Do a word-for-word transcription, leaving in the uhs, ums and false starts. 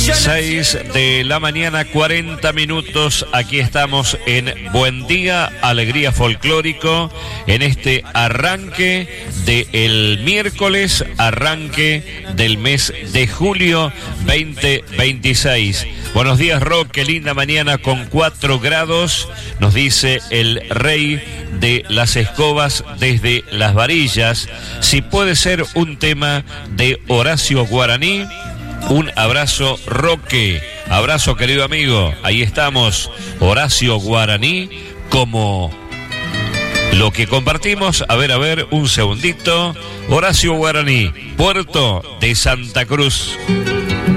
seis de la mañana, cuarenta minutos. Aquí estamos en Buen Día, Alegría Folclórico, en este arranque del miércoles, arranque del mes de julio veinte veintiséis. Buenos días, Rock, qué linda mañana con cuatro grados, nos dice el rey de las escobas desde Las Varillas. Si puede ser un tema de Horacio Guaraní. Un abrazo, Roque. Abrazo, querido amigo. Ahí estamos, Horacio Guaraní, como lo que compartimos. A ver, a ver, un segundito. Horacio Guaraní, Puerto de Santa Cruz.